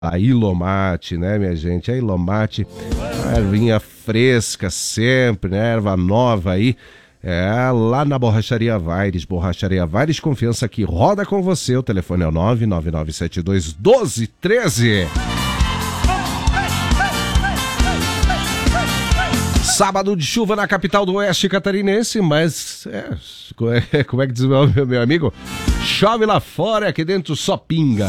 A Ilomate, né, minha gente? A Ilomate, a ervinha fresca sempre, né? Erva nova aí. Lá na Borracharia Vaires. Borracharia Vaires, confiança que roda com você. O telefone é o 999721213. Sábado de chuva na capital do Oeste Catarinense, mas como é que diz o meu amigo? Chove lá fora, aqui dentro só pinga.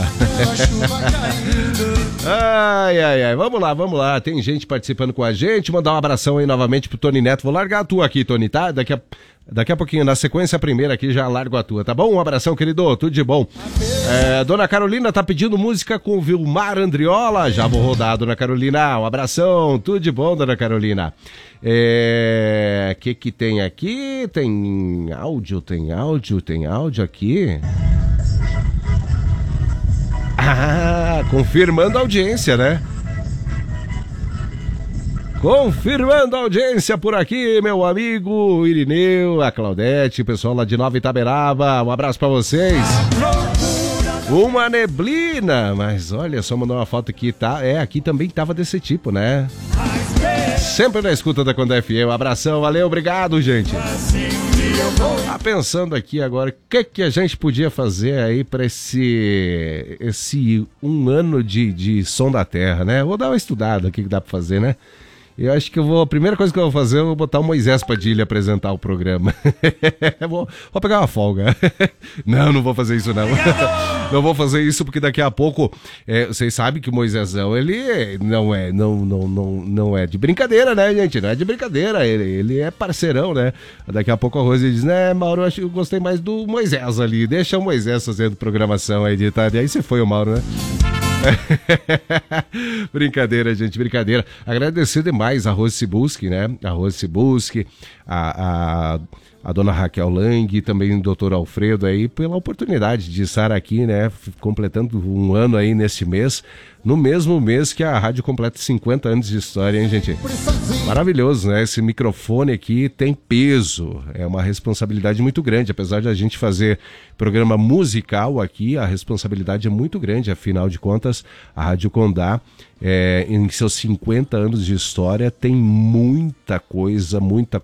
Ai, vamos lá, tem gente participando com a gente, mandar um abração aí novamente pro Tony Neto, vou largar a tua aqui, Tony, tá? Daqui a pouquinho, na sequência, a primeira aqui, já largo a tua, tá bom? Um abração, querido, tudo de bom. Dona Carolina tá pedindo música com o Vilmar Andriola, já vou rodar, Dona Carolina, um abração, tudo de bom, Dona Carolina. Que tem aqui? Tem áudio aqui? Confirmando a audiência, né? Confirmando a audiência por aqui, meu amigo Irineu, a Claudete, o pessoal lá de Nova Itaberaba, um abraço pra vocês. Uma neblina, mas olha, só mandou uma foto aqui, tá? Aqui também tava desse tipo, né? Sempre na escuta da Conda FM, um abração, valeu, obrigado, gente. Tá pensando aqui agora, o que a gente podia fazer aí pra esse um ano de Som da Terra, né? Vou dar uma estudada aqui que dá pra fazer, né? Eu acho que a primeira coisa que eu vou fazer, eu vou botar o Moisés Padilha apresentar o programa. vou pegar uma folga. Não vou fazer isso não. Não vou fazer isso porque daqui a pouco, vocês sabem que o Moisésão, ele não é de brincadeira, né, gente? Não é de brincadeira, ele é parceirão, né? Daqui a pouco a Rose diz, né, Mauro, eu acho que eu gostei mais do Moisés ali, deixa o Moisés fazendo programação aí de tarde. Aí você foi o Mauro, né? Brincadeira, gente, brincadeira. Agradecer demais a Rose Sibuski, né? A Rose Sibuski, a dona Raquel Lang e também o doutor Alfredo aí pela oportunidade de estar aqui, né? Completando um ano aí nesse mês, no mesmo mês que a rádio completa 50 anos de história, hein, gente? Maravilhoso, né? Esse microfone aqui tem peso, é uma responsabilidade muito grande, apesar de a gente fazer programa musical aqui, a responsabilidade é muito grande, afinal de contas, a Rádio Condá, em seus 50 anos de história, tem muita coisa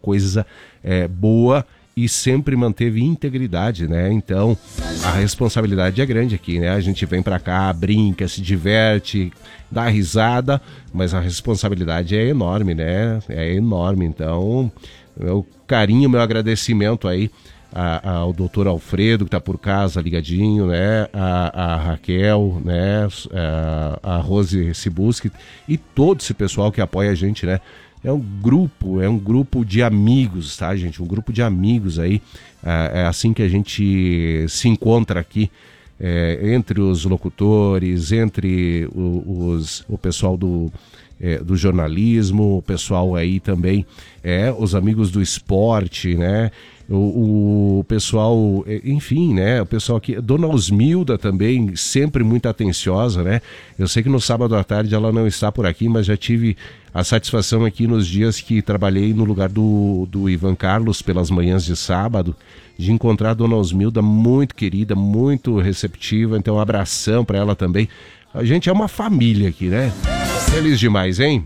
boa e sempre manteve integridade, né? Então, a responsabilidade é grande aqui, né? A gente vem pra cá, brinca, se diverte, dá risada, mas a responsabilidade é enorme, né? É enorme, então, meu carinho, meu agradecimento aí ao doutor Alfredo, que tá por casa ligadinho, né? A Raquel, né? A Rose Sibuski e todo esse pessoal que apoia a gente, né? É um grupo de amigos, tá, gente? Um grupo de amigos aí. É assim que a gente se encontra aqui, entre os locutores, entre o pessoal do jornalismo, o pessoal aí também, os amigos do esporte, né? O pessoal, enfim, né? O pessoal aqui, Dona Osmilda também, sempre muito atenciosa, né? Eu sei que no sábado à tarde ela não está por aqui, mas já tive a satisfação aqui nos dias que trabalhei no lugar do Ivan Carlos pelas manhãs de sábado, de encontrar a Dona Osmilda muito querida, muito receptiva, então um abração para ela também. A gente é uma família aqui, né? Feliz demais, hein?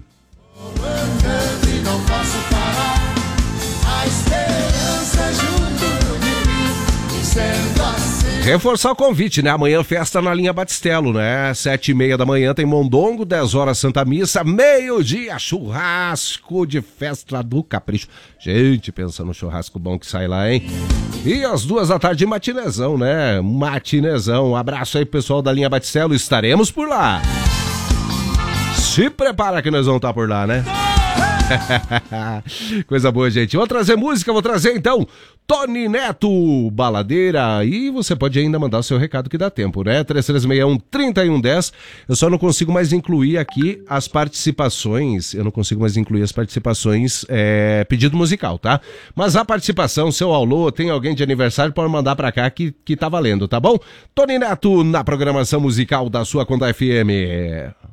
Reforçar o convite, né? Amanhã festa na linha Batistelo, né? 7h30 da manhã tem Mondongo, 10 horas Santa Missa, meio-dia churrasco de festa do Capricho. Gente, pensa no churrasco bom que sai lá, hein? E às 2 da tarde matinezão, né? Matinezão. Um abraço aí pro pessoal da linha Batistelo, estaremos por lá. Se prepara que nós vamos estar por lá, né? Coisa boa, gente. Vou trazer música, vou trazer então Tony Neto, Baladeira. E você pode ainda mandar o seu recado que dá tempo, né? 3361-3110. Eu só não consigo mais incluir aqui as participações. Pedido musical, tá? Mas a participação, seu alô, tem alguém de aniversário, pode mandar pra cá que tá valendo, tá bom? Tony Neto na programação musical da sua Conda FM.